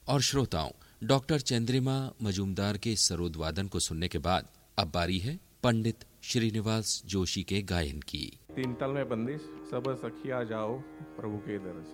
और श्रोताओं, डॉक्टर चंद्रिमा मजूमदार के सरोद वादन को सुनने के बाद अब बारी है पंडित श्रीनिवास जोशी के गायन की। तीन ताल में बंदिश, सब सखिया जाओ प्रभु के दरस।